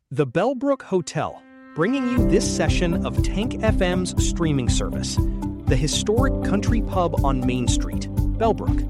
The Bellbrook Hotel, bringing you this session of Tank FM's streaming service. The historic country pub on Main Street, Bellbrook,